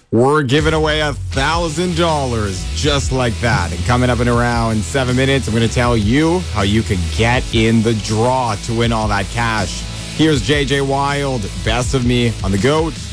We're giving away $1,000 just like that. And coming up in around 7 minutes, I'm going to tell you how you can get in the draw to win all that cash. Here's JJ Wild, Best of Me on the GOAT.